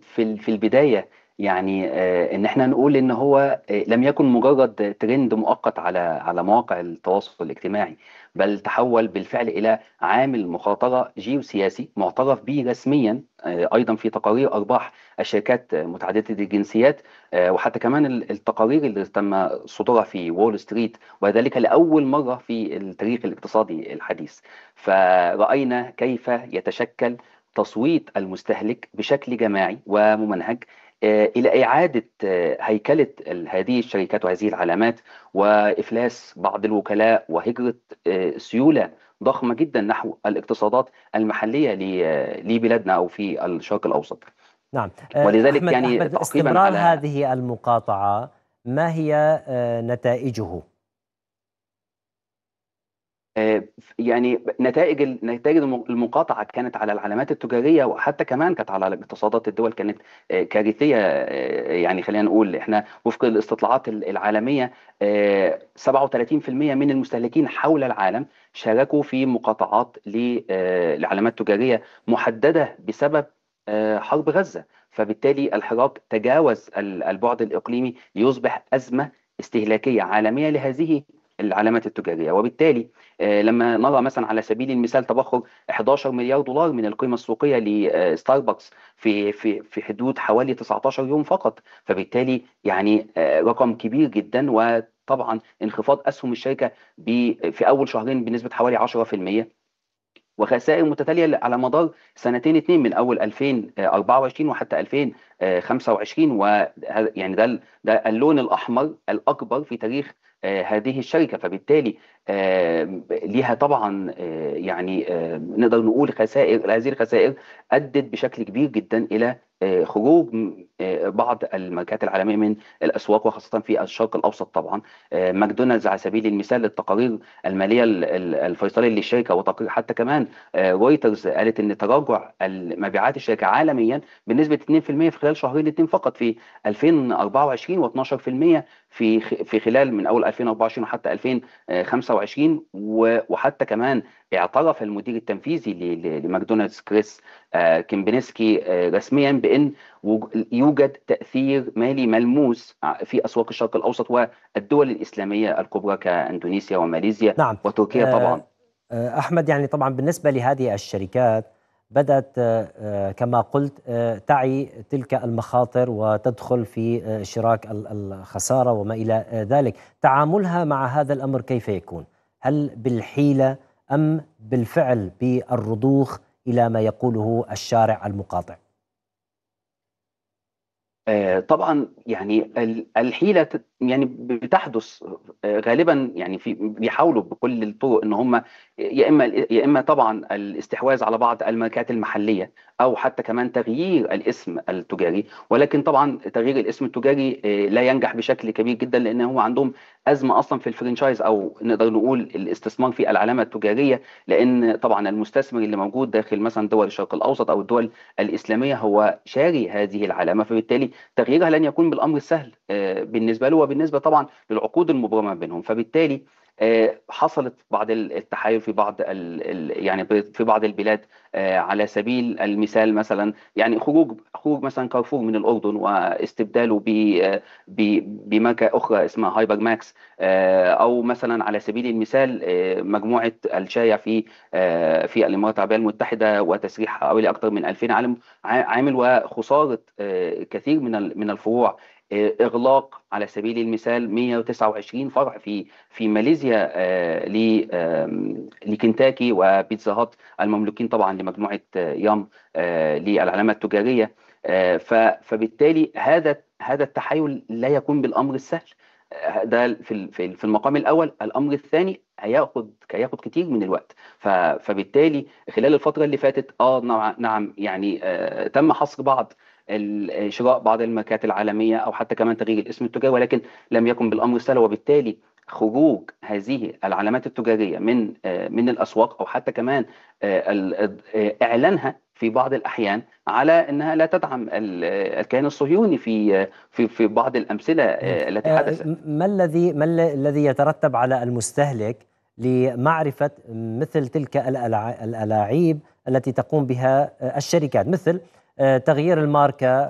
في البداية يعني إن إحنا نقول إن هو لم يكن مجرد ترند مؤقت على مواقع التواصل الاجتماعي، بل تحول بالفعل إلى عامل مخاطرة جيوسياسي معترف به رسميا، أيضا في تقارير أرباح الشركات متعددة الجنسيات، وحتى كمان التقارير اللي تم صدورها في وول ستريت، وذلك لأول مرة في التاريخ الاقتصادي الحديث. فرأينا كيف يتشكل تصويت المستهلك بشكل جماعي وممنهج إلى إعادة هيكلة هذه الشركات وهذه العلامات، وإفلاس بعض الوكلاء، وهجرة سيولة ضخمة جدا نحو الاقتصادات المحلية لبلادنا أو في الشرق الأوسط. نعم. ولذلك يعني أحمد، تعقيبا استمرار على هذه المقاطعة ما هي نتائجه؟ يعني نتائج المقاطعة كانت على العلامات التجارية، وحتى كمان كانت على اقتصادات الدول، كانت كارثية. يعني خلينا نقول احنا وفق الاستطلاعات العالمية 37% من المستهلكين حول العالم شاركوا في مقاطعات لعلامات تجارية محددة بسبب حرب غزة. فبالتالي الحراك تجاوز البعد الإقليمي ليصبح أزمة استهلاكية عالمية لهذه العلامات التجارية. وبالتالي لما نرى مثلا على سبيل المثال تبخر 11 مليار دولار من القيمة السوقية لستاربكس في حدود حوالي 19 يوم فقط، فبالتالي يعني رقم كبير جدا. وطبعا انخفاض أسهم الشركة في أول شهرين بنسبة حوالي 10%، وخسائر متتالية على مدار سنتين اتنين من أول 2024 وحتى 2025. ويعني ده اللون الأحمر الأكبر في تاريخ هذه الشركة. فبالتالي ليها طبعا يعني نقدر نقول خسائر. هذه الخسائر أدت بشكل كبير جدا إلى خروج بعض الماركات العالمية من الأسواق، وخاصة في الشرق الأوسط طبعا. ماكدونالدز على سبيل المثال، التقارير المالية الفيصلية للشركة، وتقرير حتى كمان رويترز قالت ان تراجع مبيعات الشركه عالميا بنسبه 2% في خلال شهرين اتنين فقط في 2024، و12% في خلال من اول 2024 وحتى 2025. وحتى كمان اعترف المدير التنفيذي لماكدونالدز كريس كيمبينسكي رسميا بان يوجد تاثير مالي ملموس في اسواق الشرق الاوسط والدول الاسلاميه الكبرى كاندونيسيا وماليزيا نعم. وتركيا طبعا. أحمد، يعني طبعا بالنسبة لهذه الشركات بدأت كما قلت تعي تلك المخاطر وتدخل في شراك الخسارة وما إلى ذلك. تعاملها مع هذا الأمر كيف يكون؟ هل بالحيلة أم بالفعل بالرضوخ إلى ما يقوله الشارع المقاطع؟ طبعا يعني الحيلة يعني بتحدث غالبا، يعني بيحاولوا بكل الطرق ان هم يا اما طبعا الاستحواذ على بعض الماركات المحلية، او حتى كمان تغيير الاسم التجاري. ولكن طبعا تغيير الاسم التجاري لا ينجح بشكل كبير جدا، لان هو عندهم أزمة اصلا في الفرنشايز، او نقدر نقول الاستثمار في العلامة التجارية. لان طبعا المستثمر اللي موجود داخل مثلا دول الشرق الاوسط او الدول الاسلامية هو شاري هذه العلامة، فبالتالي تغييرها لن يكون بالامر السهل بالنسبه له، وبالنسبه طبعا للعقود المبرمه بينهم. فبالتالي حصلت بعض التحايل في بعض يعني في بعض البلاد. على سبيل المثال مثلا يعني خروج مثلا كارفور من الاردن، واستبداله بماركه اخرى اسمها هايبر ماكس. او مثلا على سبيل المثال مجموعه الشايع في الامارات العربيه المتحده، وتسريح حوالي اكثر من 2000 عامل، وخساره كثير من الفروع. اغلاق على سبيل المثال 129 فرع في ماليزيا لكنتاكي وبيتزا هات، المملوكين طبعا لمجموعه يام للعلامه التجاريه. فبالتالي هذا التحايل لا يكون بالامر السهل. ده في المقام الاول. الامر الثاني هياخد كتير من الوقت. فبالتالي خلال الفتره اللي فاتت نعم يعني تم حصر شراء بعض الماركات العالميه، او حتى كمان تغيير الاسم التجاري، ولكن لم يكن بالامر سهل. وبالتالي خروج هذه العلامات التجاريه من الاسواق، او حتى كمان اعلانها في بعض الاحيان على انها لا تدعم الكيان الصهيوني في بعض الامثله التي حدثت. ما الذي يترتب على المستهلك لمعرفة مثل تلك الألاعيب التي تقوم بها الشركات، مثل تغيير الماركة